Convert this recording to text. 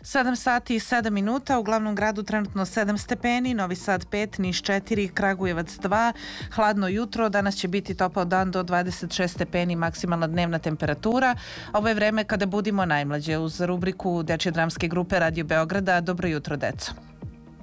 7 sati i 7 minuta, u glavnom gradu trenutno 7 stepeni, Novi Sad 5, Niš 4, Kragujevac 2, hladno jutro, danas će biti topao dan do 26 stepeni, maksimalna dnevna temperatura. Ovo je vreme kada budimo najmlađe uz rubriku Dečje dramske grupe Radio Beograda. Dobro jutro, deco.